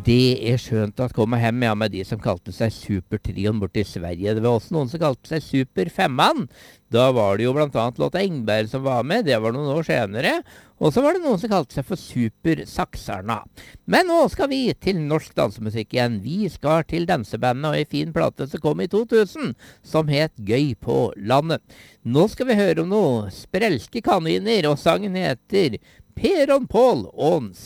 Det skjønt at komme hjem med de som kalte seg Supertrion bort i Sverige. Det var også noen som kalte seg Superfemman. Da var det jo blant annet Lotta Engberg som var med, det var noen år senere. Og så var det noen som kalte seg for Supersaksarna. Men nå skal vi til norsk dansemusikk igjen. Vi skal til dansebandet og en fin plate som kom i 2000, som het Gøy på landet. Nå skal vi høre om noe sprelske kaniner, og sangen heter Per og Pål og